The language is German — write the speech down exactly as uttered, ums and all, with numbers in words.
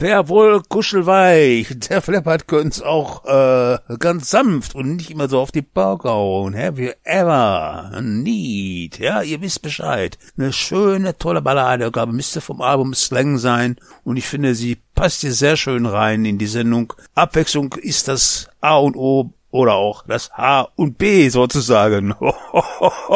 Wer wohl kuschelweich, der flappert können's auch äh, ganz sanft und nicht immer so auf die Pauke hauen. Have you ever need? Ja, ihr wisst Bescheid. Eine schöne, tolle Ballade, glaube müsste vom Album Slang sein und ich finde, sie passt hier sehr schön rein in die Sendung. Abwechslung ist das A und O oder auch das H und B sozusagen.